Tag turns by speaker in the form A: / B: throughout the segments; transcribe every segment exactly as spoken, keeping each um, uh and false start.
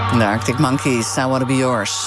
A: De Arctic Monkeys, I Wanna Be Yours.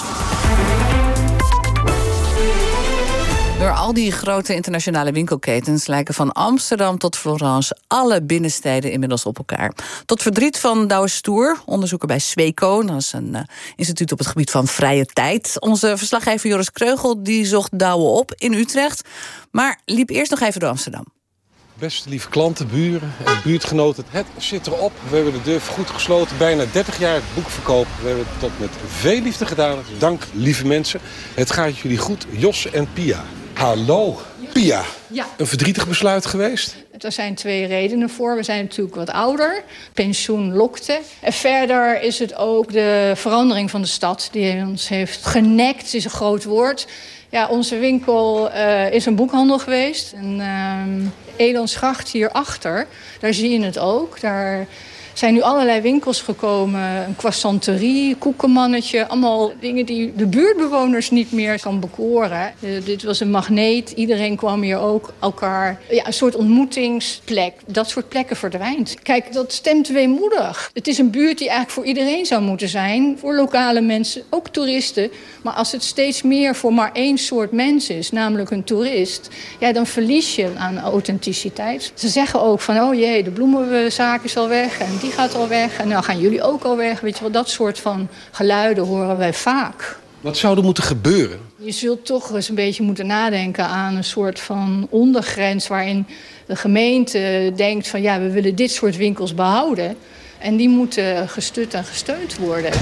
A: Door al die grote internationale winkelketens lijken van Amsterdam tot Florence alle binnensteden inmiddels op elkaar. Tot verdriet van Douwe Stoer, onderzoeker bij Sweco, dat is een uh, instituut op het gebied van vrije tijd. Onze verslaggever Joris Kreugel die zocht Douwe op in Utrecht, maar liep eerst nog even door Amsterdam.
B: Beste lieve klanten, buren en buurtgenoten, het zit erop. We hebben de deur goed gesloten, bijna dertig jaar het boekverkoop. We hebben het tot met veel liefde gedaan. Dank, lieve mensen. Het gaat jullie goed, Jos en Pia. Hallo, Pia.
C: Ja.
B: Een verdrietig besluit geweest?
C: Er zijn twee redenen voor. We zijn natuurlijk wat ouder. Pensioen lokte. En verder is het ook de verandering van de stad die ons heeft genekt, is een groot woord. Ja, onze winkel uh, is een boekhandel geweest. En uh, Elandsgracht hierachter, daar zie je het ook. Daar zijn nu allerlei winkels gekomen. Een croissanterie, koekenmannetje. Allemaal dingen die de buurtbewoners niet meer kan bekoren. Uh, dit was een magneet. Iedereen kwam hier ook elkaar. Ja, een soort ontmoetingsplek. Dat soort plekken verdwijnt. Kijk, dat stemt weemoedig. Het is een buurt die eigenlijk voor iedereen zou moeten zijn. Voor lokale mensen, ook toeristen. Maar als het steeds meer voor maar één soort mens is, namelijk een toerist, ja, dan verlies je aan authenticiteit. Ze zeggen ook van, oh jee, de bloemenzaak is al weg en die gaat al weg en nou gaan jullie ook al weg. Weet je wel, dat soort van geluiden horen wij vaak.
B: Wat zou er moeten gebeuren?
C: Je zult toch eens een beetje moeten nadenken aan een soort van ondergrens waarin de gemeente denkt van, ja, we willen dit soort winkels behouden. En die moeten gestut en gesteund worden.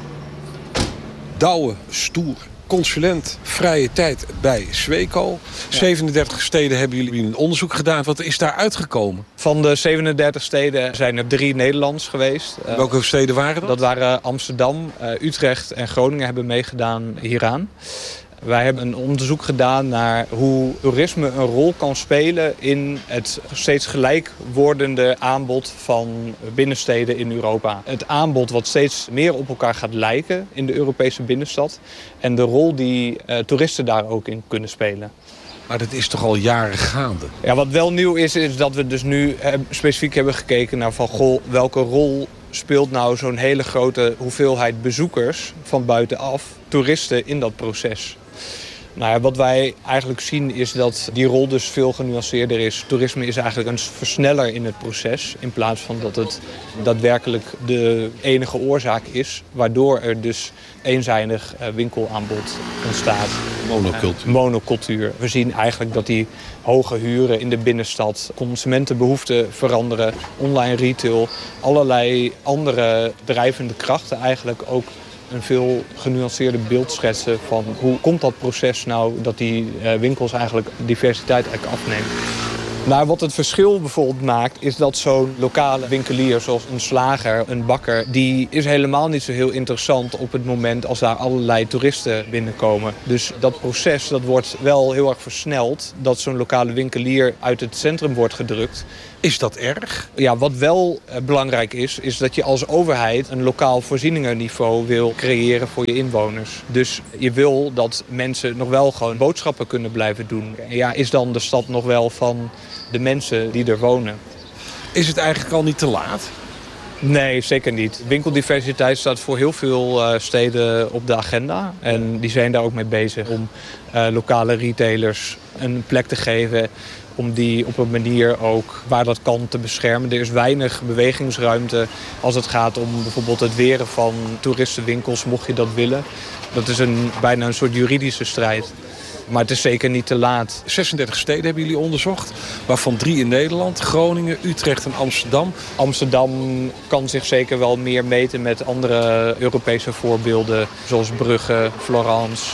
B: Douwe Stoer, consulent vrije tijd bij Sweco. Ja. zevenendertig steden hebben jullie een onderzoek gedaan. Wat is daar uitgekomen?
D: Van de zevenendertig steden zijn er drie Nederlands geweest.
B: Welke steden waren dat?
D: Dat waren Amsterdam, Utrecht en Groningen hebben meegedaan hieraan. Wij hebben een onderzoek gedaan naar hoe toerisme een rol kan spelen in het steeds gelijk wordende aanbod van binnensteden in Europa. Het aanbod wat steeds meer op elkaar gaat lijken in de Europese binnenstad en de rol die uh, toeristen daar ook in kunnen spelen.
B: Maar dat is toch al jaren gaande?
D: Ja, wat wel nieuw is, is dat we dus nu uh, specifiek hebben gekeken naar van goh, welke rol speelt nou zo'n hele grote hoeveelheid bezoekers van buitenaf, toeristen in dat proces. Nou ja, wat wij eigenlijk zien is dat die rol dus veel genuanceerder is. Toerisme is eigenlijk een versneller in het proces, in plaats van dat het daadwerkelijk de enige oorzaak is, waardoor er dus eenzijdig winkelaanbod ontstaat.
B: Monocultuur.
D: Uh, monocultuur. We zien eigenlijk dat die hoge huren in de binnenstad, consumentenbehoeften veranderen, online retail, allerlei andere drijvende krachten eigenlijk ook een veel genuanceerder beeld schetsen van hoe komt dat proces nou dat die uh, winkels eigenlijk diversiteit eigenlijk afnemen. Nou, wat het verschil bijvoorbeeld maakt is dat zo'n lokale winkelier zoals een slager, een bakker, die is helemaal niet zo heel interessant op het moment als daar allerlei toeristen binnenkomen. Dus dat proces dat wordt wel heel erg versneld, dat zo'n lokale winkelier uit het centrum wordt gedrukt.
B: Is dat erg?
D: Ja, wat wel uh, belangrijk is, is dat je als overheid een lokaal voorzieningenniveau wil creëren voor je inwoners. Dus je wil dat mensen nog wel gewoon boodschappen kunnen blijven doen. Ja, is dan de stad nog wel van de mensen die er wonen?
B: Is het eigenlijk al niet te laat?
D: Nee, zeker niet. Winkeldiversiteit staat voor heel veel uh, steden op de agenda. En die zijn daar ook mee bezig om uh, lokale retailers een plek te geven, om die op een manier ook waar dat kan te beschermen. Er is weinig bewegingsruimte als het gaat om bijvoorbeeld het weren van toeristenwinkels, mocht je dat willen. Dat is een, bijna een soort juridische strijd. Maar het is zeker niet te laat.
B: zesendertig steden hebben jullie onderzocht, waarvan drie in Nederland. Groningen, Utrecht en Amsterdam.
D: Amsterdam kan zich zeker wel meer meten met andere Europese voorbeelden, zoals Brugge, Florence.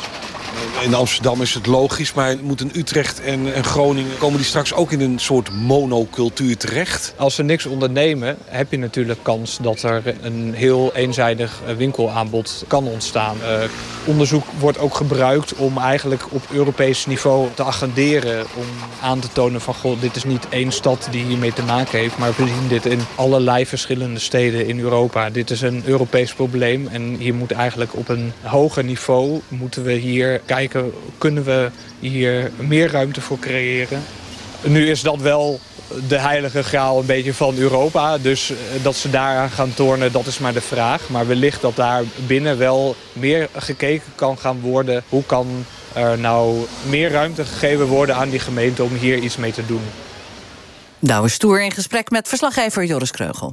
B: In Amsterdam is het logisch, maar moeten Utrecht en, en Groningen, komen die straks ook in een soort monocultuur terecht?
D: Als ze niks ondernemen, heb je natuurlijk kans dat er een heel eenzijdig winkelaanbod kan ontstaan. Uh, onderzoek wordt ook gebruikt om eigenlijk op Europees niveau te agenderen, om aan te tonen van goh, dit is niet één stad die hiermee te maken heeft, maar we zien dit in allerlei verschillende steden in Europa. Dit is een Europees probleem en hier moet eigenlijk op een hoger niveau moeten we hier kijken, kunnen we hier meer ruimte voor creëren. Nu is dat wel de heilige graal een beetje van Europa. Dus dat ze daaraan gaan tornen, dat is maar de vraag. Maar wellicht dat daar binnen wel meer gekeken kan gaan worden. Hoe kan er nou meer ruimte gegeven worden aan die gemeente om hier iets mee te doen?
A: Douwe Stoer in gesprek met verslaggever Joris Kreugel.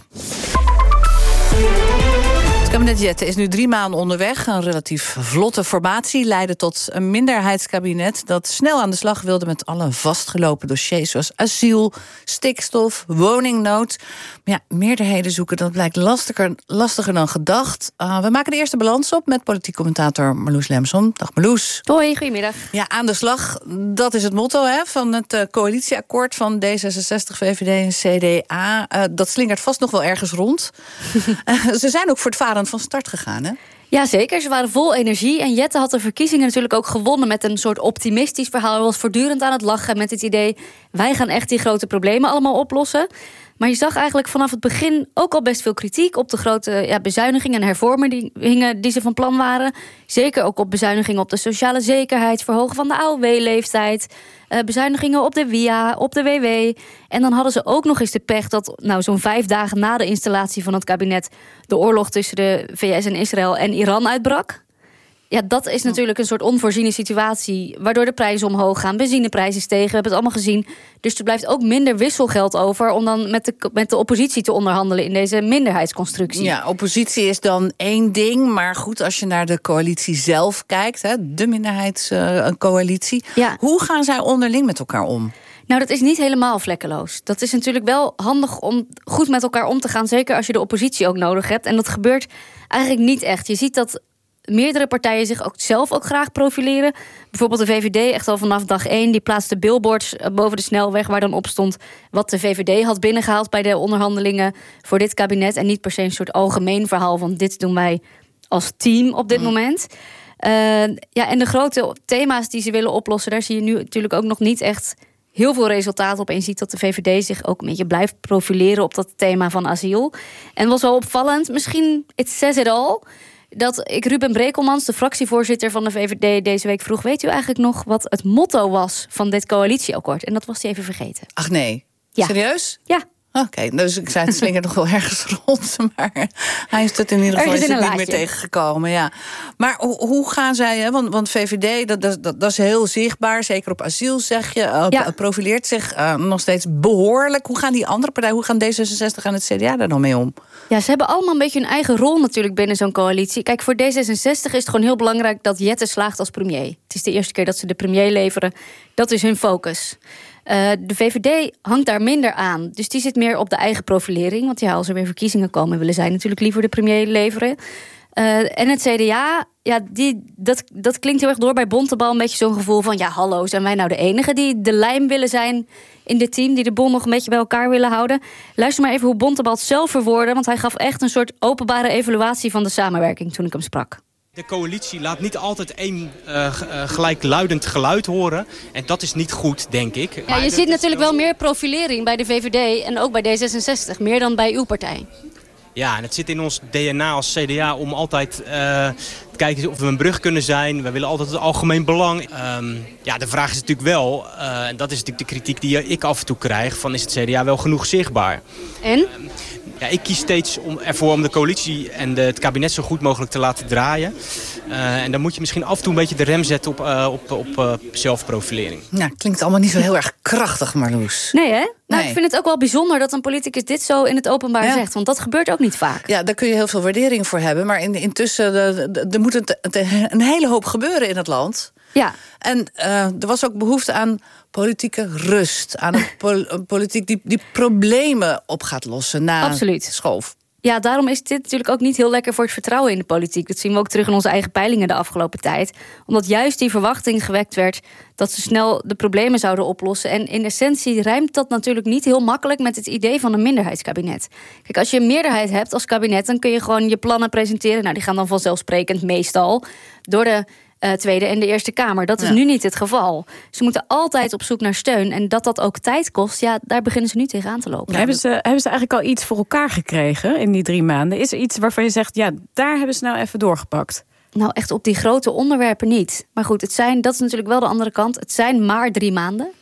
A: Het kabinet Jette is nu drie maanden onderweg. Een relatief vlotte formatie leidde tot een minderheidskabinet dat snel aan de slag wilde met alle vastgelopen dossiers zoals asiel, stikstof, woningnood. Maar ja, meerderheden zoeken, dat blijkt lastiger, lastiger dan gedacht. Uh, we maken de eerste balans op met politiek commentator Marloes Lemson. Dag Marloes.
E: Hoi, goedemiddag.
A: Ja, aan de slag, dat is het motto hè, van het uh, coalitieakkoord van D zesenzestig, V V D en C D A. Uh, dat slingert vast nog wel ergens rond. uh, ze zijn ook voortvarend van start gegaan, hè?
E: Ja, zeker. Ze waren vol energie. En Jette had de verkiezingen natuurlijk ook gewonnen met een soort optimistisch verhaal. Hij was voortdurend aan het lachen met het idee, wij gaan echt die grote problemen allemaal oplossen. Maar je zag eigenlijk vanaf het begin ook al best veel kritiek op de grote ja, bezuinigingen en hervormingen die ze van plan waren. Zeker ook op bezuinigingen op de sociale zekerheid, verhogen van de A O W-leeftijd, uh, bezuinigingen op de W I A, op de W W. En dan hadden ze ook nog eens de pech dat nou, zo'n vijf dagen na de installatie van het kabinet de oorlog tussen de V S en Israël en Iran uitbrak. Ja, dat is natuurlijk een soort onvoorziene situatie, waardoor de prijzen omhoog gaan, benzineprijzen stegen, we hebben het allemaal gezien. Dus er blijft ook minder wisselgeld over om dan met de, met de oppositie te onderhandelen in deze minderheidsconstructie.
A: Ja, oppositie is dan één ding, maar goed, als je naar de coalitie zelf kijkt, hè, de minderheidscoalitie, uh, ja. Hoe gaan zij onderling met elkaar om?
E: Nou, dat is niet helemaal vlekkeloos. Dat is natuurlijk wel handig om goed met elkaar om te gaan, zeker als je de oppositie ook nodig hebt. En dat gebeurt eigenlijk niet echt. Je ziet dat meerdere partijen zich ook zelf ook graag profileren. Bijvoorbeeld de V V D, echt al vanaf dag één... die plaatste billboards boven de snelweg waar dan op stond wat de V V D had binnengehaald bij de onderhandelingen voor dit kabinet. En niet per se een soort algemeen verhaal van dit doen wij als team op dit mm. moment. Uh, ja, en de grote thema's die ze willen oplossen, daar zie je nu natuurlijk ook nog niet echt heel veel resultaat op. En je ziet dat de V V D zich ook een beetje blijft profileren op dat thema van asiel. En was wel opvallend, misschien it says it all, dat ik Ruben Brekelmans, de fractievoorzitter van de V V D, deze week vroeg, weet u eigenlijk nog wat het motto was van dit coalitieakkoord? En dat was hij even vergeten.
A: Ach nee,
E: ja.
A: Serieus?
E: Ja.
A: Oké, okay, dus ik zei het slingert nog wel ergens rond, maar hij is het in ieder geval is het niet meer tegengekomen. Ja. Maar hoe, hoe gaan zij, hè? Want, want V V D, dat, dat, dat is heel zichtbaar, zeker op asiel zeg je, uh, ja. profileert zich uh, nog steeds behoorlijk. Hoe gaan die andere partijen, hoe gaan D zesenzestig en het C D A daar dan mee om?
E: Ja, ze hebben allemaal een beetje hun eigen rol natuurlijk binnen zo'n coalitie. Kijk, voor D zesenzestig is het gewoon heel belangrijk dat Jette slaagt als premier. Het is de eerste keer dat ze de premier leveren. Dat is hun focus. Uh, de V V D hangt daar minder aan. Dus die zit meer op de eigen profilering. Want ja, als er weer verkiezingen komen, willen zij natuurlijk liever de premier leveren. Uh, en het C D A, ja, die, dat, dat klinkt heel erg door bij Bontebal. Een beetje zo'n gevoel van, ja, hallo, zijn wij nou de enige die de lijm willen zijn in dit team, die de bond nog een beetje bij elkaar willen houden? Luister maar even hoe Bontebal het zelf verwoordde, want hij gaf echt een soort openbare evaluatie van de samenwerking toen ik hem sprak.
F: De coalitie laat niet altijd één uh, gelijkluidend geluid horen. En dat is niet goed, denk ik.
E: Ja, je ziet natuurlijk wel meer profilering bij de V V D en ook bij D zesenzestig. Meer dan bij uw partij.
F: Ja, en het zit in ons D N A als C D A om altijd uh, te kijken of we een brug kunnen zijn. We willen altijd het algemeen belang. Um, ja, de vraag is natuurlijk wel, uh, en dat is natuurlijk de kritiek die ik af en toe krijg, van is het C D A wel genoeg zichtbaar?
E: En?
F: Um, Ja, ik kies steeds om, ervoor om de coalitie en de, het kabinet zo goed mogelijk te laten draaien. Uh, en dan moet je misschien af en toe een beetje de rem zetten op, uh, op, op uh, zelfprofilering.
A: Ja, klinkt allemaal niet zo heel erg krachtig, Marloes.
E: Nee, hè? Nou,
A: nee.
E: Ik vind het ook wel bijzonder dat een politicus dit zo in het openbaar
A: ja.
E: zegt. Want dat gebeurt ook niet vaak.
A: Ja, daar kun je heel veel waardering voor hebben. Maar in, intussen, er moet het, een hele hoop gebeuren in het land.
E: Ja.
A: En uh, er was ook behoefte aan politieke rust. Aan een, pol- een politiek die, die problemen op gaat lossen na
E: Absoluut.
A: Schoof.
E: Ja, daarom is dit natuurlijk ook niet heel lekker voor het vertrouwen in de politiek. Dat zien we ook terug in onze eigen peilingen de afgelopen tijd. Omdat juist die verwachting gewekt werd dat ze snel de problemen zouden oplossen. En in essentie rijmt dat natuurlijk niet heel makkelijk met het idee van een minderheidskabinet. Kijk, als je een meerderheid hebt als kabinet, dan kun je gewoon je plannen presenteren. Nou, die gaan dan vanzelfsprekend meestal door de Uh, Tweede en de Eerste Kamer. Dat is ja. nu niet het geval. Ze moeten altijd op zoek naar steun. En dat dat ook tijd kost, ja, daar beginnen ze nu tegenaan te lopen.
G: Ja, hebben, ze, hebben ze eigenlijk al iets voor elkaar gekregen in die drie maanden? Is er iets waarvan je zegt, ja, daar hebben ze nou even doorgepakt?
E: Nou, echt op die grote onderwerpen niet. Maar goed, het zijn, dat is natuurlijk wel de andere kant. Het zijn maar drie maanden.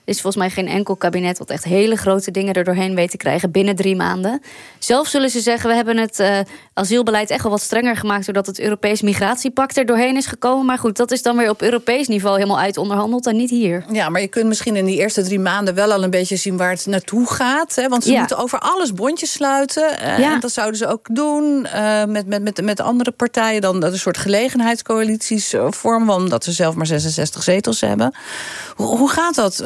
E: is volgens mij geen enkel kabinet wat echt hele grote dingen er doorheen weet te krijgen binnen drie maanden. Zelf zullen ze zeggen, we hebben het uh, asielbeleid echt wel wat strenger gemaakt doordat het Europees migratiepact er doorheen is gekomen. Maar goed, dat is dan weer op Europees niveau helemaal uitonderhandeld en niet hier.
A: Ja, maar je kunt misschien in die eerste drie maanden wel al een beetje zien waar het naartoe gaat. Hè? Want ze ja. moeten over alles bondjes sluiten. Uh, ja. En dat zouden ze ook doen uh, met, met, met, met andere partijen. Dan een soort gelegenheidscoalities vormen, omdat ze zelf maar zesenzestig zetels hebben. Hoe, hoe gaat dat?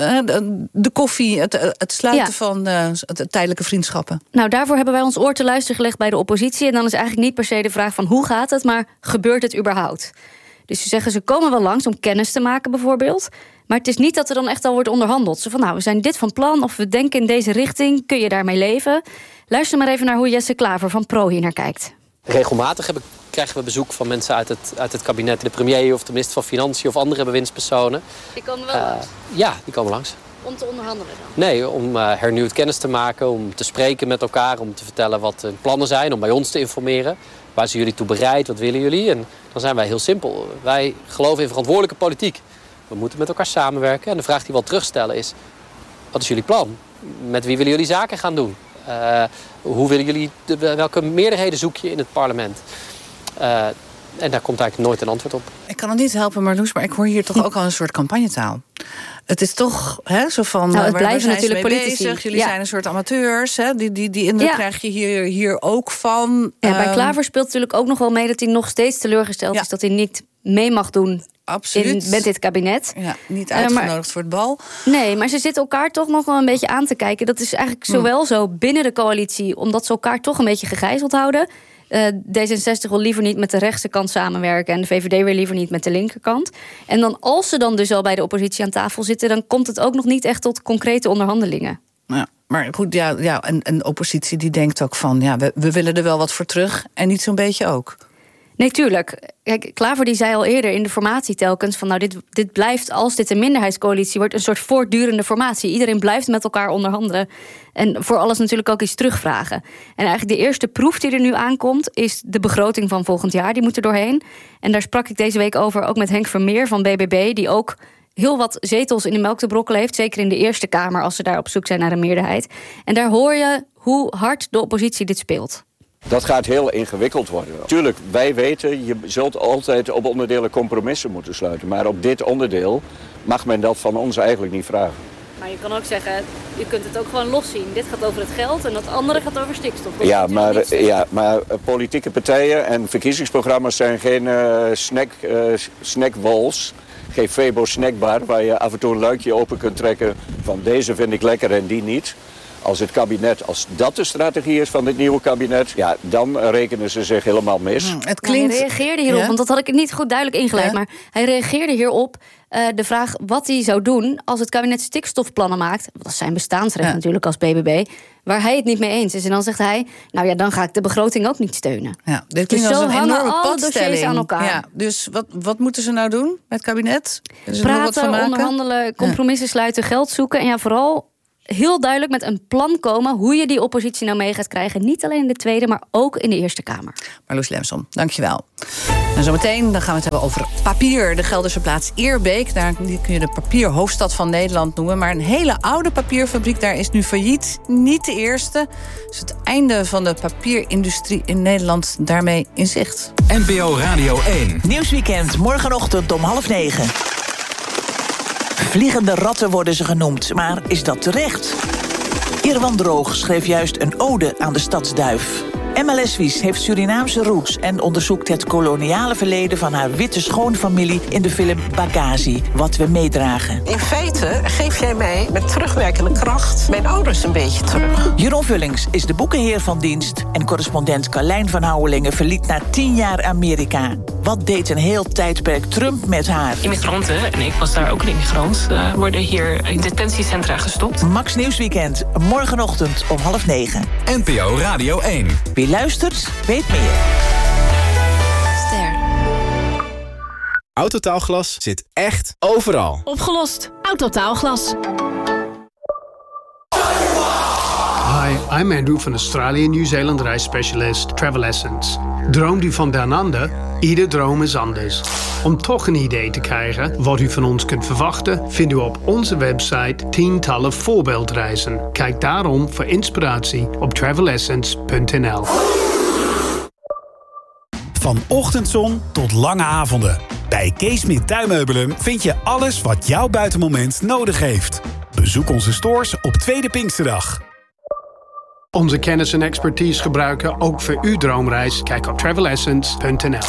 A: De koffie, het, het sluiten ja. van uh, het tijdelijke vriendschappen.
E: Nou, daarvoor hebben wij ons oor te luisteren gelegd bij de oppositie. En dan is eigenlijk niet per se de vraag van hoe gaat het, maar gebeurt het überhaupt? Dus ze zeggen, ze komen wel langs om kennis te maken bijvoorbeeld. Maar het is niet dat er dan echt al wordt onderhandeld. Ze van, nou, we zijn dit van plan of we denken in deze richting. Kun je daarmee leven? Luister maar even naar hoe Jesse Klaver van Pro hier naar kijkt.
H: Regelmatig hebben, krijgen we bezoek van mensen uit het, uit het kabinet. De premier of de minister van Financiën of andere bewindspersonen.
E: Die komen wel
H: uh,
E: langs?
H: Ja, die komen langs.
E: Om te onderhandelen dan?
H: Nee, om uh, hernieuwd kennis te maken, om te spreken met elkaar, om te vertellen wat hun plannen zijn, om bij ons te informeren. Waar zijn jullie toe bereid, wat willen jullie? En dan zijn wij heel simpel. Wij geloven in verantwoordelijke politiek. We moeten met elkaar samenwerken. En de vraag die we al terugstellen is, wat is jullie plan? Met wie willen jullie zaken gaan doen? Uh, hoe willen jullie, de, welke meerderheden zoek je in het parlement? Uh, en daar komt eigenlijk nooit een antwoord op.
A: Ik kan het niet helpen, Marloes, maar ik hoor hier toch ook al een soort campagnetaal. Het is toch hè, zo van,
E: nou, het
A: waar,
E: blijven
A: waar
E: natuurlijk politici.
A: Bezig? Jullie
E: ja.
A: zijn een soort amateurs. Hè? Die, die, die indruk ja. krijg je hier, hier ook van.
E: Ja, bij
A: um,
E: Klaver speelt natuurlijk ook nog wel mee dat hij nog steeds teleurgesteld ja. is dat hij niet mee mag doen.
A: Absoluut.
E: In, met dit kabinet.
A: Ja, niet uitgenodigd uh, maar, voor het bal.
E: Nee, maar ze zitten elkaar toch nog wel een beetje aan te kijken. Dat is eigenlijk zowel zo binnen de coalitie, omdat ze elkaar toch een beetje gegijzeld houden. Uh, D zesenzestig wil liever niet met de rechtse kant samenwerken en de V V D wil liever niet met de linkerkant. En dan als ze dan dus al bij de oppositie aan tafel zitten, dan komt het ook nog niet echt tot concrete onderhandelingen.
A: Ja, maar goed, ja, ja, een, een oppositie die denkt ook van, ja, we, we willen er wel wat voor terug en niet zo'n beetje ook.
E: Nee, tuurlijk. Kijk, Klaver die zei al eerder in de formatie telkens van, nou, dit, dit blijft, als dit een minderheidscoalitie wordt, een soort voortdurende formatie. Iedereen blijft met elkaar onderhandelen en voor alles natuurlijk ook iets terugvragen. En eigenlijk de eerste proef die er nu aankomt is de begroting van volgend jaar. Die moet er doorheen. En daar sprak ik deze week over ook met Henk Vermeer van B B B, die ook heel wat zetels in de melk te brokkelen heeft, zeker in de Eerste Kamer als ze daar op zoek zijn naar een meerderheid. En daar hoor je hoe hard de oppositie dit speelt.
I: Dat gaat heel ingewikkeld worden. Tuurlijk, wij weten, je zult altijd op onderdelen compromissen moeten sluiten. Maar op dit onderdeel mag men dat van ons eigenlijk niet vragen.
E: Maar je kan ook zeggen, je kunt het ook gewoon loszien. Dit gaat over het geld en dat andere gaat over stikstof. Dat
I: ja, maar, ja, maar politieke partijen en verkiezingsprogramma's zijn geen uh, snack, uh, snackwals. Geen Febo snackbar waar je af en toe een luikje open kunt trekken van deze vind ik lekker en die niet. Als het kabinet, als dat de strategie is van dit nieuwe kabinet, ja, dan rekenen ze zich helemaal mis.
E: Hmm, het klinkt... Hij reageerde hierop, ja? want dat had ik niet goed duidelijk ingeleid. Ja? Maar hij reageerde hierop uh, de vraag wat hij zou doen als het kabinet stikstofplannen maakt. Dat is zijn bestaansrecht ja. natuurlijk als B B B. Waar hij het niet mee eens is. En dan zegt hij, nou ja, dan ga ik de begroting ook niet steunen.
A: Ja, dit klinkt dus als een enorme padstelling
E: aan elkaar.
A: Ja, dus wat, wat moeten ze nou doen met het kabinet?
E: Praten, onderhandelen, compromissen ja. sluiten, geld zoeken. En ja, vooral heel duidelijk met een plan komen hoe je die oppositie nou mee gaat krijgen. Niet alleen in de Tweede, maar ook in de Eerste Kamer.
A: Marloes Lemsom, dankjewel. En zometeen dan gaan we het hebben over papier. De Gelderse plaats Eerbeek, daar kun je de papierhoofdstad van Nederland noemen. Maar een hele oude papierfabriek daar is nu failliet. Niet de eerste. Dus het einde van de papierindustrie in Nederland daarmee in zicht.
J: N P O Radio één.
K: Nieuwsweekend, morgenochtend om half negen. Vliegende ratten worden ze genoemd, maar is dat terecht? Irwan Droog schreef juist een ode aan de stadsduif. Emma Leswies heeft Surinaamse roots en onderzoekt het koloniale verleden van haar witte schoonfamilie in de film Bagazi, Wat we meedragen.
L: In feite geef jij mij met terugwerkende kracht mijn ouders een beetje terug.
K: Jeroen Vullings is de boekenheer van dienst en correspondent Carlijn van Houwelingen verliet na tien jaar Amerika. Wat deed een heel tijdperk Trump met haar?
M: Immigranten, en ik was daar ook een immigrant, uh, worden hier in detentiecentra gestopt.
K: Max Nieuwsweekend, morgenochtend om half negen.
J: N P O Radio één.
K: Wie luistert, weet meer.
E: Ster.
N: Autotaalglas zit echt overal.
O: Opgelost. Autotaalglas.
P: Hi, I'm Andrew van Australië Nieuw-Zeeland reisspecialist Travel Essence. Droomt u van down under? Ieder droom is anders. Om toch een idee te krijgen wat u van ons kunt verwachten, vindt u op onze website tientallen voorbeeldreizen. Kijk daarom voor inspiratie op travel essence punt n l.
Q: Van ochtendzon tot lange avonden. Bij Kees Smit Tuinmeubelen vind je alles wat jouw buitenmoment nodig heeft. Bezoek onze stores op Tweede Pinksterdag.
P: Onze kennis en expertise gebruiken ook voor uw droomreis. Kijk op travel essence punt n l.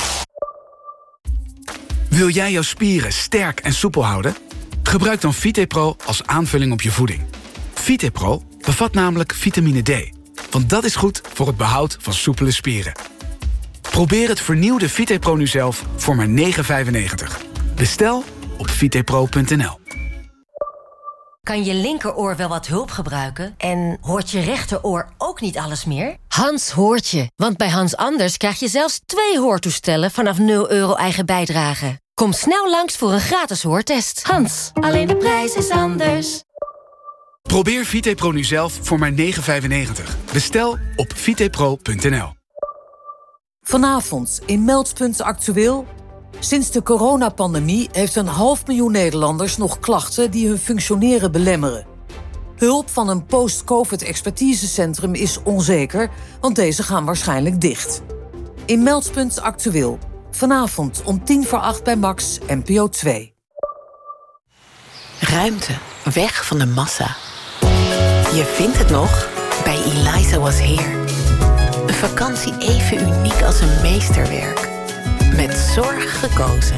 N: Wil jij jouw spieren sterk en soepel houden? Gebruik dan VitePro als aanvulling op je voeding. VitePro bevat namelijk vitamine D. Want dat is goed voor het behoud van soepele spieren. Probeer het vernieuwde VitePro nu zelf voor maar negen vijfennegentig. Bestel op vitepro punt n l.
R: Kan je linkeroor wel wat hulp gebruiken? En hoort je rechteroor ook niet alles meer? Hans hoort je, want bij Hans Anders krijg je zelfs twee hoortoestellen vanaf nul euro eigen bijdrage. Kom snel langs voor een gratis hoortest. Hans, alleen de prijs is anders.
N: Probeer VitePro nu zelf voor maar negen vijfennegentig. Bestel op vitepro punt n l.
S: Vanavond in Meldpunt Actueel. Sinds de coronapandemie heeft een half miljoen Nederlanders nog klachten die hun functioneren belemmeren. Hulp van een post-covid-expertisecentrum is onzeker, want deze gaan waarschijnlijk dicht. In Meldpunt Actueel. Vanavond om tien voor acht bij Max, N P O twee.
T: Ruimte, weg van de massa. Je vindt het nog bij Eliza Was Here. Een vakantie even uniek als een meesterwerk. Met zorg gekozen.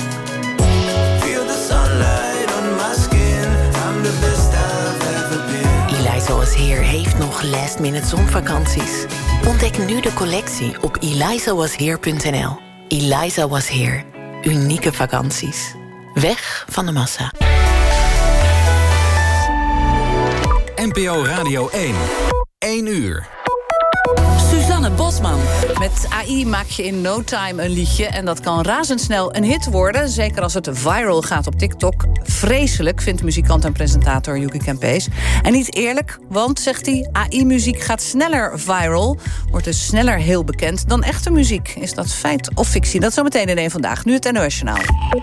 T: Eliza Was Here heeft nog last minute zonvakanties. Ontdek nu de collectie op eliza was here punt n l. Eliza Was Here. Unieke vakanties. Weg van de massa.
J: N P O Radio één. één uur.
A: Suzanne Bosman. Met A I maak je in no time een liedje en dat kan razendsnel een hit worden. Zeker als het viral gaat op TikTok. Vreselijk, vindt muzikant en presentator Yuki Kempees. En niet eerlijk, want, zegt hij, A I-muziek gaat sneller viral. Wordt dus sneller heel bekend dan echte muziek. Is dat feit of fictie? Dat zometeen in één Vandaag. Nu het N O S-journaal.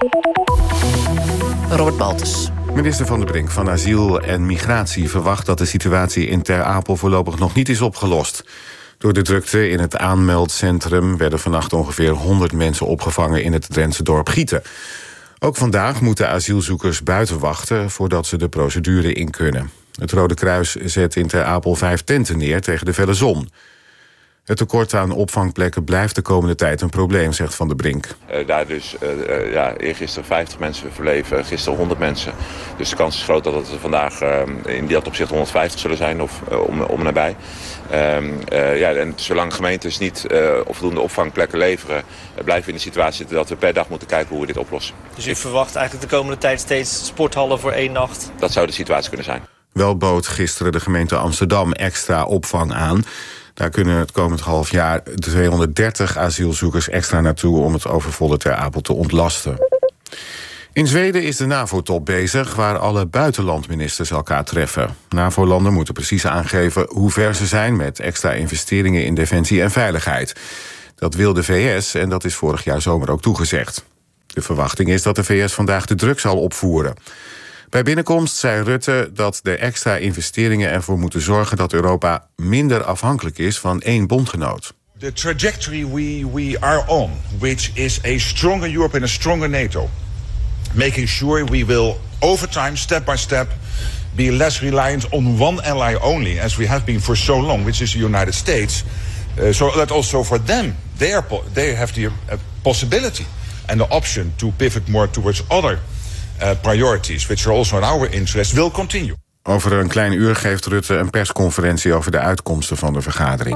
A: Robert Baltus.
U: Minister Van der Brink van Asiel en Migratie verwacht dat de situatie in Ter Apel voorlopig nog niet is opgelost. Door de drukte in het aanmeldcentrum werden vannacht ongeveer honderd mensen opgevangen in het Drentse dorp Gieten. Ook vandaag moeten asielzoekers buiten wachten voordat ze de procedure in kunnen. Het Rode Kruis zet in Ter Apel vijf tenten neer tegen de felle zon. Het tekort aan opvangplekken blijft de komende tijd een probleem, zegt Van der Brink.
V: Uh, daar dus uh, uh, ja, eergisteren vijftig mensen verleven, gisteren honderd mensen. Dus de kans is groot dat het vandaag uh, in dat opzicht honderdvijftig zullen zijn of uh, om, om en nabij. Uh, uh, ja, en zolang gemeentes niet uh, voldoende opvangplekken leveren, uh, blijven we in de situatie zitten dat we per dag moeten kijken hoe we dit oplossen.
W: Dus u verwacht eigenlijk de komende tijd steeds sporthallen voor één nacht?
V: Dat zou de situatie kunnen zijn.
U: Wel bood gisteren de gemeente Amsterdam extra opvang aan. Daar kunnen het komend half jaar tweehonderddertig asielzoekers extra naartoe om het overvolle Ter Apel te ontlasten. In Zweden is de NAVO-top bezig, waar alle buitenlandministers elkaar treffen. NAVO-landen moeten precies aangeven hoe ver ze zijn met extra investeringen in defensie en veiligheid. Dat wil de V S en dat is vorig jaar zomer ook toegezegd. De verwachting is dat de V S vandaag de druk zal opvoeren. Bij binnenkomst zei Rutte dat de extra investeringen ervoor moeten zorgen dat Europa minder afhankelijk is van één bondgenoot.
X: The trajectory we, we are on, which is a stronger Europe and a stronger NATO. Making sure we will, over time, step by step, be less reliant on one ally only, as we have been for so long, which is the United States. Uh, so that also for them, they, are po- they have the uh, possibility and the option to pivot more towards other Uh, priorities, which are also in our interest, will continue.
U: Over een klein uur geeft Rutte een persconferentie over de uitkomsten van de vergadering.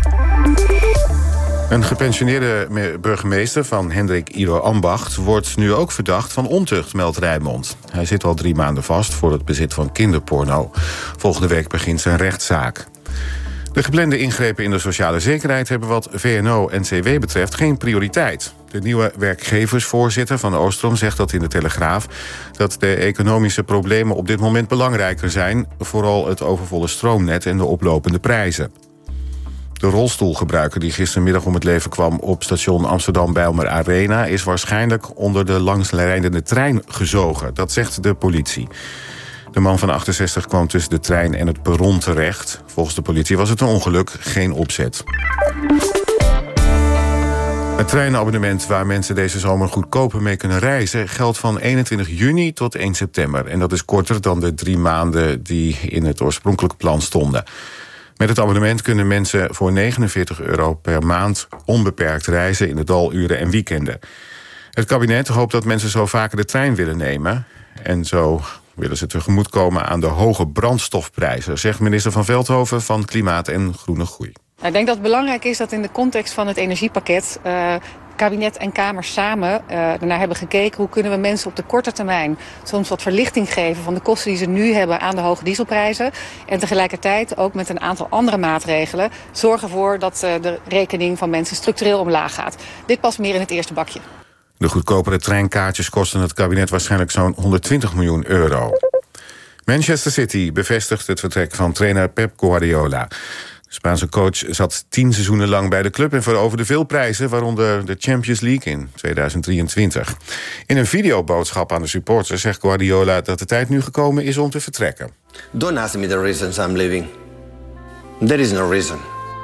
U: Een gepensioneerde burgemeester van Hendrik Ido Ambacht wordt nu ook verdacht van ontucht, meldt Rijnmond. Hij zit al drie maanden vast voor het bezit van kinderporno. Volgende week begint zijn rechtszaak. De geplande ingrepen in de sociale zekerheid hebben wat V N O en C W betreft geen prioriteit. De nieuwe werkgeversvoorzitter van Oostrom zegt dat in de Telegraaf dat de economische problemen op dit moment belangrijker zijn, vooral het overvolle stroomnet en de oplopende prijzen. De rolstoelgebruiker die gistermiddag om het leven kwam op station Amsterdam-Bijlmer Arena is waarschijnlijk onder de langsrijdende trein gezogen. Dat zegt de politie. De man van achtenzestig kwam tussen de trein en het perron terecht. Volgens de politie was het een ongeluk, geen opzet. Het treinabonnement waar mensen deze zomer goedkoper mee kunnen reizen geldt van eenentwintig juni tot één september. En dat is korter dan de drie maanden die in het oorspronkelijke plan stonden. Met het abonnement kunnen mensen voor negenenveertig euro per maand onbeperkt reizen in de daluren en weekenden. Het kabinet hoopt dat mensen zo vaker de trein willen nemen. En zo willen ze tegemoetkomen aan de hoge brandstofprijzen, zegt minister Van Veldhoven van Klimaat en Groene Groei.
B: Ik denk dat het belangrijk is dat in de context van het energiepakket Uh, kabinet en Kamer samen uh, ernaar hebben gekeken hoe kunnen we mensen op de korte termijn soms wat verlichting geven van de kosten die ze nu hebben aan de hoge dieselprijzen. En tegelijkertijd ook met een aantal andere maatregelen zorgen ervoor dat uh, de rekening van mensen structureel omlaag gaat. Dit past meer in het eerste bakje.
U: De goedkopere treinkaartjes kosten het kabinet waarschijnlijk zo'n honderdtwintig miljoen euro. Manchester City bevestigt het vertrek van trainer Pep Guardiola. De Spaanse coach zat tien seizoenen lang bij de club en veroverde veel prijzen, waaronder de Champions League in tweeduizend drieëntwintig. In een videoboodschap aan de supporters zegt Guardiola dat de tijd nu gekomen is om te vertrekken.
C: Don't ask me the reasons I'm leaving. There is no reason.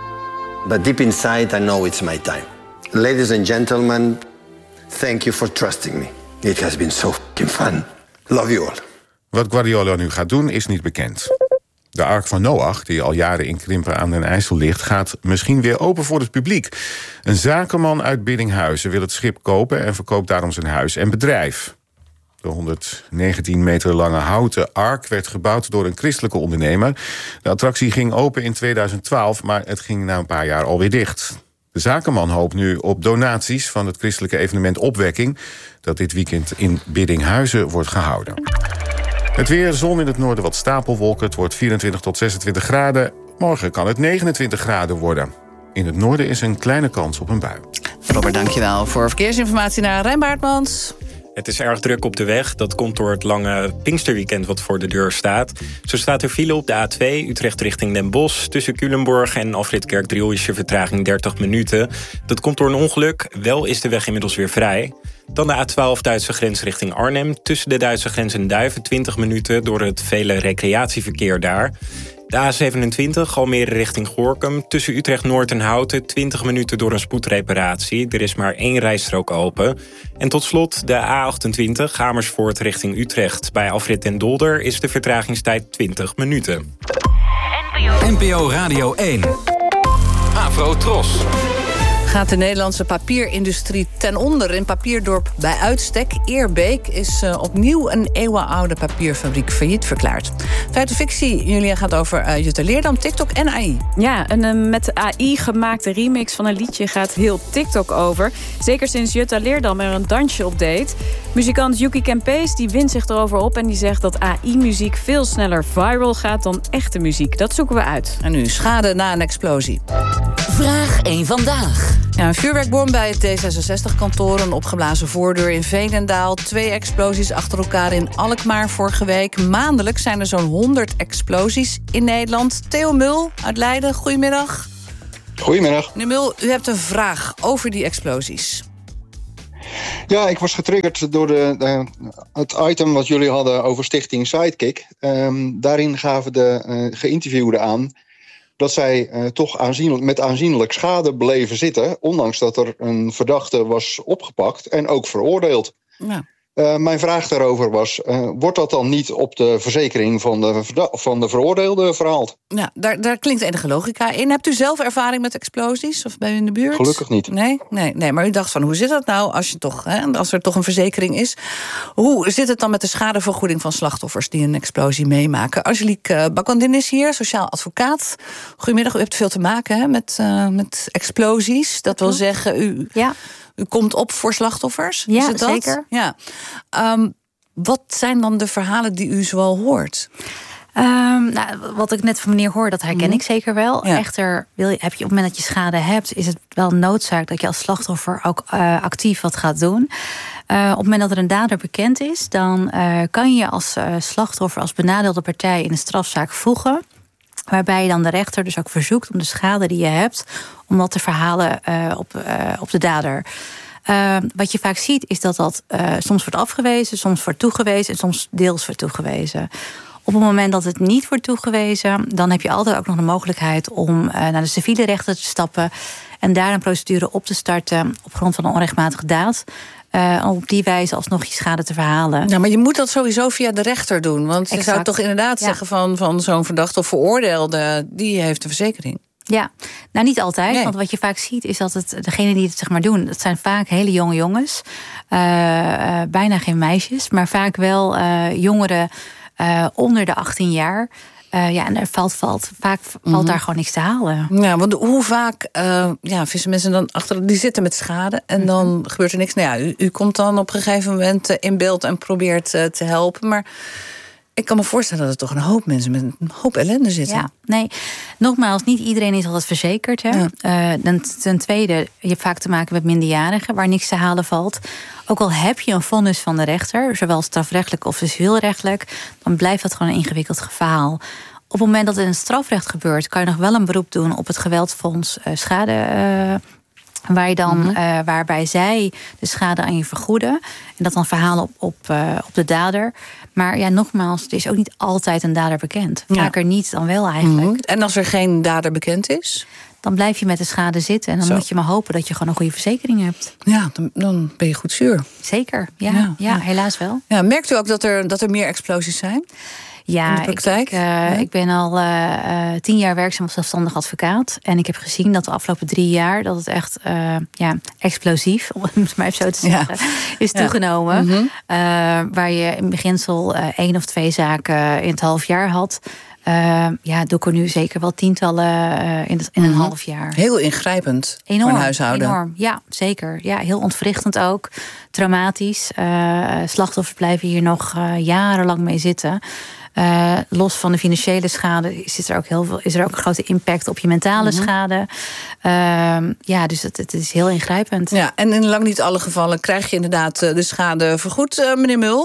C: But deep inside I know it's my time. Ladies and gentlemen, thank you for trusting me. It has been so fucking fun. Love you all.
U: Wat Guardiola nu gaat doen is niet bekend. De Ark van Noach, die al jaren in Krimpen aan den IJssel ligt, gaat misschien weer open voor het publiek. Een zakenman uit Biddinghuizen wil het schip kopen en verkoopt daarom zijn huis en bedrijf. De honderddegentien meter lange houten Ark werd gebouwd door een christelijke ondernemer. De attractie ging open in tweeduizend twaalf, maar het ging na een paar jaar alweer dicht. De zakenman hoopt nu op donaties van het christelijke evenement Opwekking, dat dit weekend in Biddinghuizen wordt gehouden. Het weer, zon in het noorden, wat stapelwolken. Het wordt vierentwintig tot zesentwintig graden. Morgen kan het negenentwintig graden worden. In het noorden is een kleine kans op een bui.
A: Robert, dankjewel voor verkeersinformatie naar Rijn Baartmans.
D: Het is erg druk op de weg. Dat komt door het lange Pinksterweekend wat voor de deur staat. Zo staat er file op de A twee, Utrecht richting Den Bosch. Tussen Culemborg en Afrit Kerkdriel is je vertraging dertig minuten. Dat komt door een ongeluk. Wel is de weg inmiddels weer vrij. Dan de A twaalf, Duitse grens richting Arnhem. Tussen de Duitse grens en Duiven twintig minuten door het vele recreatieverkeer daar. De A zevenentwintig, Almere richting Gorinchem. Tussen Utrecht-Noord en Houten twintig minuten door een spoedreparatie. Er is maar één rijstrook open. En tot slot de A achtentwintig, Amersfoort richting Utrecht. Bij afrit Den Dolder is de vertragingstijd twintig minuten.
J: N P O Radio één. Afro Tros.
A: Gaat de Nederlandse papierindustrie ten onder in papierdorp bij uitstek. Eerbeek is uh, opnieuw een eeuwenoude papierfabriek failliet verklaard. Feit of fictie, Julia, gaat over uh, Jutta Leerdam, TikTok en A I.
G: Ja, een uh, met de A I gemaakte remix van een liedje gaat heel TikTok over. Zeker sinds Jutta Leerdam er een dansje op deed. Muzikant Yuki Kempees die wint zich erover op en die zegt dat A I-muziek veel sneller viral gaat dan echte muziek. Dat zoeken we uit.
A: En nu schade na een explosie.
O: Vraag één vandaag.
A: Ja, een vuurwerkbom bij het D zesenzestig-kantoor, een opgeblazen voordeur in Veenendaal, twee explosies achter elkaar in Alkmaar vorige week. Maandelijks zijn er zo'n honderd explosies in Nederland. Theo Mul uit Leiden, goedemiddag.
F: Goedemiddag.
A: Meneer Mul, u hebt een vraag over die explosies.
F: Ja, ik was getriggerd door de, de, het item wat jullie hadden over Stichting Sidekick. Um, daarin gaven de uh, geïnterviewden aan dat zij uh, toch aanzienlijk, met aanzienlijk schade bleven zitten, ondanks dat er een verdachte was opgepakt en ook veroordeeld.
A: Ja.
F: Uh, mijn vraag daarover was, uh, wordt dat dan niet op de verzekering van de, van de veroordeelde verhaald?
A: Ja, daar, daar klinkt enige logica in. Hebt u zelf ervaring met explosies of bij u in de buurt?
F: Gelukkig niet.
A: Nee, nee, nee, maar u dacht van, hoe zit dat nou als, je toch, hè, als er toch een verzekering is? Hoe zit het dan met de schadevergoeding van slachtoffers die een explosie meemaken? Angelique Bakandin is hier, sociaal advocaat. Goedemiddag, u hebt veel te maken hè, met, uh, met explosies. Dat wil zeggen, u...
E: Ja.
A: U komt op voor slachtoffers?
E: Ja,
A: is het dat?
E: zeker.
A: Ja. Um, wat zijn dan de verhalen die u zoal hoort?
Y: Um, nou, wat ik net van meneer hoor, dat herken mm. ik zeker wel.
A: Ja.
Y: Echter, wil je, heb je op het moment dat je schade hebt, is het wel noodzaak dat je als slachtoffer ook uh, actief wat gaat doen. Uh, op het moment dat er een dader bekend is, dan uh, kan je als uh, slachtoffer, als benadeelde partij in een strafzaak voegen. Waarbij je dan de rechter dus ook verzoekt om de schade die je hebt, om dat te verhalen uh, op, uh, op de dader. Uh, wat je vaak ziet is dat dat uh, soms wordt afgewezen, soms wordt toegewezen en soms deels wordt toegewezen. Op het moment dat het niet wordt toegewezen, dan heb je altijd ook nog de mogelijkheid om uh, naar de civiele rechter te stappen en daar een procedure op te starten op grond van een onrechtmatige daad. Uh, om op die wijze alsnog je schade te verhalen.
A: Ja, maar je moet dat sowieso via de rechter doen. Want je
Y: Exact.
A: zou toch inderdaad ja. zeggen van, van zo'n verdachte of veroordeelde, die heeft een verzekering.
Y: Ja, nou niet altijd.
A: Nee.
Y: Want wat je vaak ziet is dat het degene die het zeg maar doen, dat zijn vaak hele jonge jongens. Uh, uh, bijna geen meisjes, maar vaak wel uh, jongeren uh, onder de achttien jaar. Uh, ja, en er valt, valt, vaak valt mm-hmm. daar gewoon niks te halen.
A: Ja, want hoe vaak uh, ja, vissen mensen dan achter, die zitten met schade en dan mm-hmm. gebeurt er niks. Nou ja, u, u komt dan op een gegeven moment uh, in beeld en probeert uh, te helpen, maar ik kan me voorstellen dat er toch een hoop mensen met een hoop ellende zitten.
Y: Ja, nee, nogmaals, niet iedereen is altijd verzekerd. Hè? Ja. Uh, ten, ten tweede, je hebt vaak te maken met minderjarigen waar niks te halen valt. Ook al heb je een vonnis van de rechter, zowel strafrechtelijk of civielrechtelijk, dan blijft dat gewoon een ingewikkeld verhaal. Op het moment dat het in het strafrecht gebeurt, kan je nog wel een beroep doen op het geweldsfonds uh, schade. Uh, Waar je dan, mm-hmm. uh, waarbij zij de schade aan je vergoeden. En dat dan verhalen op, op, uh, op de dader. Maar ja, nogmaals, er is ook niet altijd een dader bekend. Vaker ja. niet dan wel eigenlijk.
A: Mm-hmm. En als er geen dader bekend is?
Y: Dan blijf je met de schade zitten. En dan Zo. moet je maar hopen dat je gewoon een goede verzekering hebt.
A: Ja, dan, dan ben je goed zuur.
Y: Zeker, ja, ja, ja, ja. helaas wel.
A: Ja, merkt u ook dat er, dat er meer explosies zijn?
Y: Ja,
A: in de praktijk?
Y: Ik, uh, ja, ik ben al uh, uh, tien jaar werkzaam als zelfstandig advocaat. En ik heb gezien dat de afgelopen drie jaar dat het echt uh, ja, explosief, om het maar even zo te zeggen, ja. is toegenomen. Ja. Mm-hmm. Uh, waar je in beginsel uh, één of twee zaken in het half jaar had. Uh, ja, doe ik er nu zeker wel tientallen uh, in, het, in mm-hmm. een half jaar.
A: Heel ingrijpend
Y: enorm,
A: voor een huishouden.
Y: Enorm, ja, zeker. Ja, heel ontwrichtend ook. Traumatisch. Uh, slachtoffers blijven hier nog uh, jarenlang mee zitten. Uh, los van de financiële schade is er ook heel veel, is er ook een grote impact op je mentale mm-hmm. schade. Uh, ja, dus het, het is heel ingrijpend.
A: Ja, en in lang niet alle gevallen krijg je inderdaad de schade vergoed, uh, meneer Mul.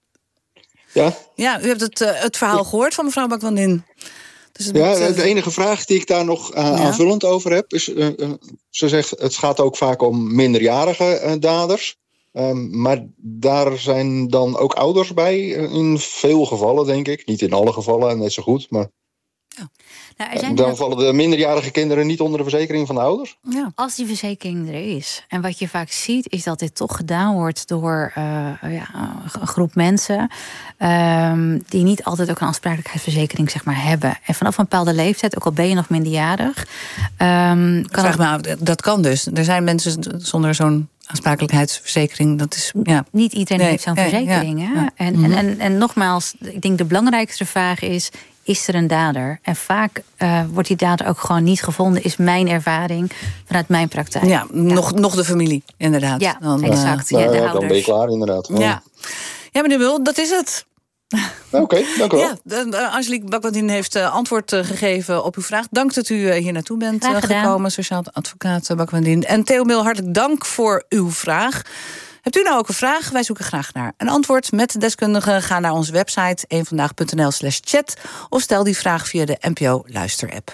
F: Ja.
A: Ja, u hebt het, uh, het verhaal gehoord van mevrouw Bakwandin. Dus
F: ja,
A: moet, uh,
F: de enige vraag die ik daar nog uh, ja. aanvullend over heb is, uh, uh, ze zegt, het gaat ook vaak om minderjarige uh, daders. Um, maar daar zijn dan ook ouders bij, in veel gevallen, denk ik. Niet in alle gevallen, net zo goed, maar
Y: ja. Nou, er zijn
F: dan vallen de minderjarige kinderen niet onder de verzekering van de ouders?
Y: Ja. Als die verzekering er is. En wat je vaak ziet, is dat dit toch gedaan wordt door uh, ja, een groep mensen um, die niet altijd ook een aansprakelijkheidsverzekering zeg maar, hebben. En vanaf een bepaalde leeftijd, ook al ben je nog minderjarig. Um, kan
A: Vraag me, dat... dat kan dus. Er zijn mensen zonder zo'n aansprakelijkheidsverzekering, dat is ja.
Y: Niet iedereen nee, heeft zo'n nee, verzekering. Ja, ja. En, mm-hmm. en, en, en nogmaals, ik denk de belangrijkste vraag is, is er een dader? En vaak uh, wordt die dader ook gewoon niet gevonden, is mijn ervaring vanuit mijn praktijk.
A: Ja, ja. Nog, nog de familie, inderdaad.
Y: Ja,
A: dan,
Y: exact.
F: Uh,
Y: ja, de
F: ja,
Y: ouders.
F: Dan ben je klaar, inderdaad.
A: Ja, ja. ja meneer Mul, dat is het.
F: Oké, okay, dank u wel.
A: Ja, Angelique Bakwandin heeft uh, antwoord uh, gegeven op uw vraag. Dank dat u uh, hier naartoe bent uh, gekomen, sociaal advocaat uh, Bakwandin. En Theo Mil, hartelijk dank voor uw vraag. Hebt u nou ook een vraag? Wij zoeken graag naar een antwoord met de deskundige. Ga naar onze website eenvandaag.nl slash chat of stel die vraag via de N P O Luister-app.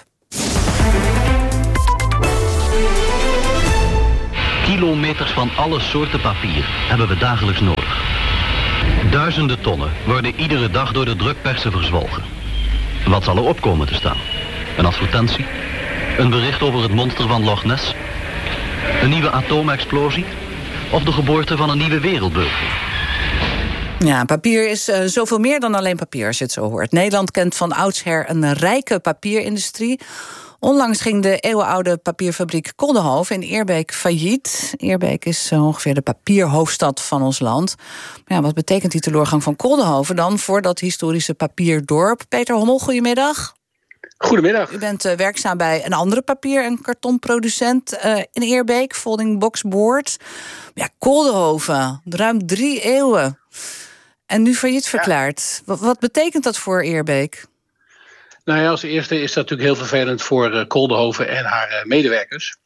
H: Kilometers van alle soorten papier hebben we dagelijks nodig. Duizenden tonnen worden iedere dag door de drukpersen verzwolgen. Wat zal er op komen te staan? Een advertentie? Een bericht over het monster van Loch Ness? Een nieuwe atoomexplosie? Of de geboorte van een nieuwe wereldburger?
A: Ja, papier is uh, zoveel meer dan alleen papier, als je het zo hoort. Nederland kent van oudsher een rijke papierindustrie. Onlangs ging de eeuwenoude papierfabriek Koldenhoven in Eerbeek failliet. Eerbeek is ongeveer de papierhoofdstad van ons land. Maar ja, wat betekent die teleurgang van Koldenhoven dan voor dat historische papierdorp? Peter Hommel, goedemiddag.
I: Goedemiddag.
A: U bent uh, werkzaam bij een andere papier- en kartonproducent uh, in Eerbeek, Folding Box Board. Ja, Koldenhoven, ruim drie eeuwen. En nu failliet verklaard. Ja. Wat, wat betekent dat voor Eerbeek?
I: Nou ja, als eerste is dat natuurlijk heel vervelend voor uh, Koldenhoven en haar uh, medewerkers.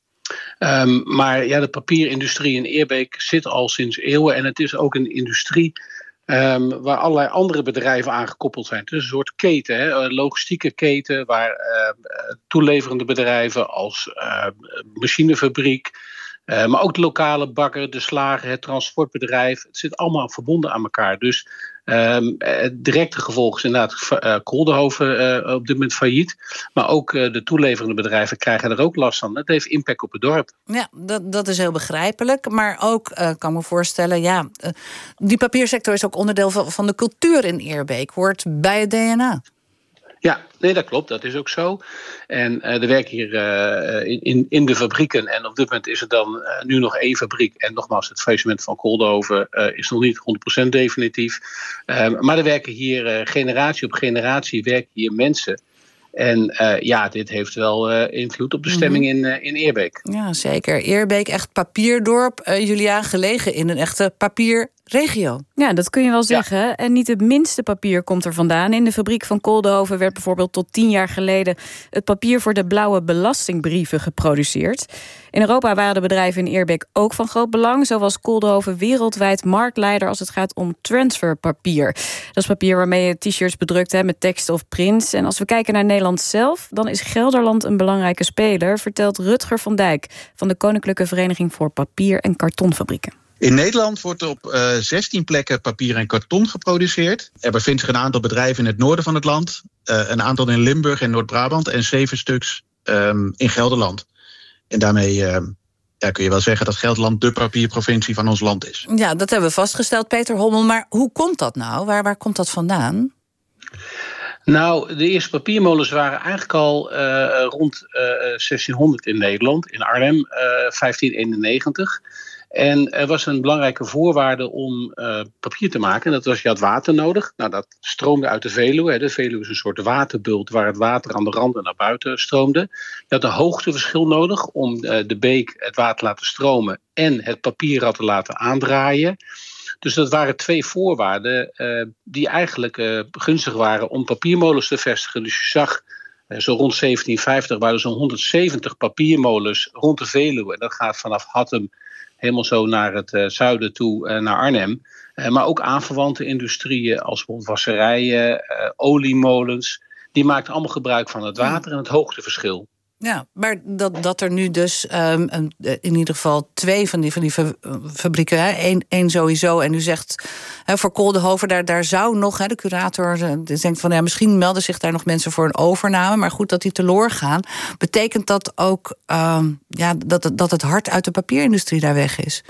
I: Um, maar ja, de papierindustrie in Eerbeek zit al sinds eeuwen. En het is ook een industrie Um, waar allerlei andere bedrijven aan gekoppeld zijn. Het is een soort keten, hè, een logistieke keten, waar uh, toeleverende bedrijven als uh, machinefabriek, uh, maar ook de lokale bakker, de slager, het transportbedrijf, het zit allemaal verbonden aan elkaar. Dus um, het directe gevolg is inderdaad uh, Koldenhoven uh, op dit moment failliet, maar ook uh, de toeleverende bedrijven krijgen er ook last van. Dat heeft impact op het dorp.
A: Ja, dat, dat is heel begrijpelijk. Maar ook, uh, kan me voorstellen, ja, uh, die papiersector is ook onderdeel van, van de cultuur in Eerbeek, hoort bij het D N A.
I: Ja, nee, dat klopt. Dat is ook zo. En uh, er werken hier uh, in, in de fabrieken. En op dit moment is er dan uh, nu nog één fabriek. En nogmaals, het faillissement van Koldenhoven uh, is nog niet honderd procent definitief. Uh, maar er werken hier uh, generatie op generatie werken hier mensen. En uh, ja, dit heeft wel uh, invloed op de stemming in, uh, in Eerbeek.
A: Ja, zeker. Eerbeek, echt papierdorp. Uh, Juliaan, gelegen in een echte papierregio.
G: Ja, dat kun je wel zeggen. Ja. En niet het minste papier komt er vandaan. In de fabriek van Koldenhoven werd bijvoorbeeld tot tien jaar geleden het papier voor de blauwe belastingbrieven geproduceerd. In Europa waren de bedrijven in Eerbeek ook van groot belang. Zo was Koldenhoven wereldwijd marktleider als het gaat om transferpapier. Dat is papier waarmee je t-shirts bedrukt hè, met teksten of prints. En als we kijken naar Nederland zelf, dan is Gelderland een belangrijke speler, vertelt Rutger van Dijk van de Koninklijke Vereniging voor Papier- en Kartonfabrieken.
K: In Nederland wordt er op uh, zestien plekken papier en karton geproduceerd. Er bevindt zich een aantal bedrijven in het noorden van het land, uh, een aantal in Limburg en Noord-Brabant en zeven stuks um, in Gelderland. En daarmee uh, ja, kun je wel zeggen dat Gelderland de papierprovincie van ons land is.
A: Ja, dat hebben we vastgesteld, Peter Hommel. Maar hoe komt dat nou? Waar, waar komt dat vandaan?
I: Nou, de eerste papiermolens waren eigenlijk al uh, rond uh, zestienhonderd in Nederland, in Arnhem, uh, vijftien eenennegentig. En er was een belangrijke voorwaarde om uh, papier te maken. En dat was, je had water nodig. Nou, dat stroomde uit de Veluwe. Hè. De Veluwe is een soort waterbult waar het water aan de randen naar buiten stroomde. Je had een hoogteverschil nodig om uh, de beek het water te laten stromen en het papierrad te laten aandraaien. Dus dat waren twee voorwaarden uh, die eigenlijk uh, gunstig waren om papiermolens te vestigen. Dus je zag, uh, zo rond zeventien vijftig waren er zo'n honderdzeventig papiermolens rond de Veluwe. En dat gaat vanaf Hattem helemaal zo naar het uh, zuiden toe, uh, naar Arnhem. Uh, maar ook aanverwante industrieën als bijvoorbeeld wasserijen, uh, oliemolens. Die maakten allemaal gebruik van het water en het hoogteverschil.
A: Ja, maar dat, dat er nu dus um, een, in ieder geval twee van die, van die fabrieken, hè, één, één sowieso. En u zegt hè, voor Koldenhoven, daar, daar zou nog, hè, de curator denkt van ja, misschien melden zich daar nog mensen voor een overname. Maar goed, dat die teloor gaan. Betekent dat ook um, ja, dat, dat het hart uit de papierindustrie daar weg is?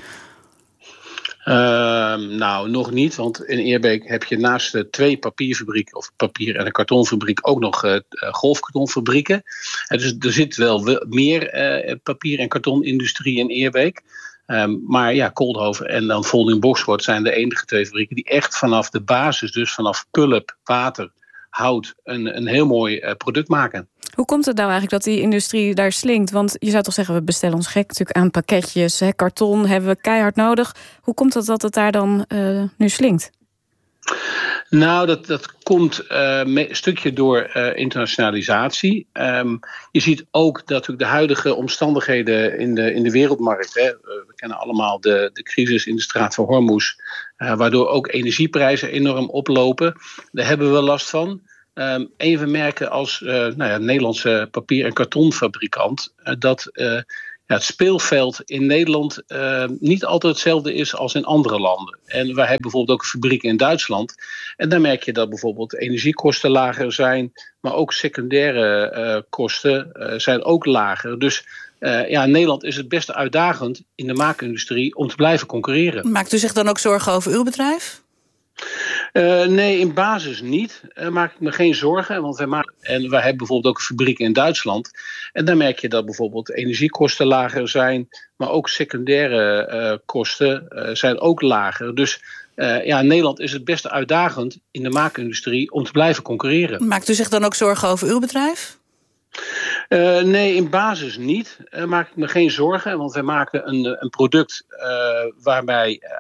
I: Uh, nou, nog niet, want in Eerbeek heb je naast de twee papierfabrieken, of papier- en een kartonfabriek, ook nog uh, golfkartonfabrieken. Uh, dus er zit wel we- meer uh, papier- en kartonindustrie in Eerbeek. Um, maar ja, Koldenhoven en dan Folding Boxboard zijn de enige twee fabrieken die echt vanaf de basis, dus vanaf pulp, water, hout, een, een heel mooi uh, product maken.
G: Hoe komt het nou eigenlijk dat die industrie daar slinkt? Want je zou toch zeggen, we bestellen ons gek natuurlijk aan pakketjes. Hè, karton hebben we keihard nodig. Hoe komt het dat het daar dan uh, nu slinkt?
I: Nou, dat, dat komt uh, een stukje door uh, internationalisatie. Um, je ziet ook dat natuurlijk de huidige omstandigheden in de, in de wereldmarkt. Hè, we kennen allemaal de, de crisis in de straat van Hormuz. Uh, waardoor ook energieprijzen enorm oplopen. Daar hebben we last van. Um, even merken als uh, nou ja, Nederlandse papier- en kartonfabrikant uh, dat uh, ja, het speelveld in Nederland uh, niet altijd hetzelfde is als in andere landen. En wij hebben bijvoorbeeld ook een fabriek in Duitsland. En daar merk je dat bijvoorbeeld energiekosten lager zijn, maar ook secundaire uh, kosten uh, zijn ook lager. Dus uh, ja, Nederland is het best uitdagend in de maakindustrie om te blijven concurreren.
A: Maakt u zich dan ook zorgen over uw bedrijf?
I: Uh, nee, in basis niet. Uh, maak ik me geen zorgen. Want wij maken, en wij hebben bijvoorbeeld ook een fabriek in Duitsland. En daar merk je dat bijvoorbeeld energiekosten lager zijn. Maar ook secundaire uh, kosten uh, zijn ook lager. Dus uh, ja, Nederland is het best uitdagend in de maakindustrie om te blijven concurreren.
A: Maakt u zich dan ook zorgen over uw bedrijf?
I: Uh, nee, in basis niet. Uh, maak ik me geen zorgen. Want wij maken een, een product uh, waarbij